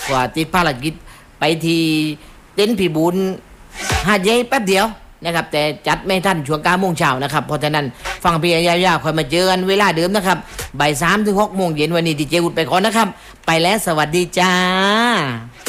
ว่าติดภารกิจไปที่เต็นท์พี่บุญหาดใหญ่แป๊บเดียวนะครับแต่จัดไม่ทันช่วง9 โมงเช้านะครับเพราะฉะนั้นฟังพี่ยาวๆคอยมาเจอกันเวลาเดิมนะครับบ่าย 3 ถึง 6 โมงเย็นวันนี้ดีเจอุดไปก่อนนะครับไปแล้วสวัสดีจ้า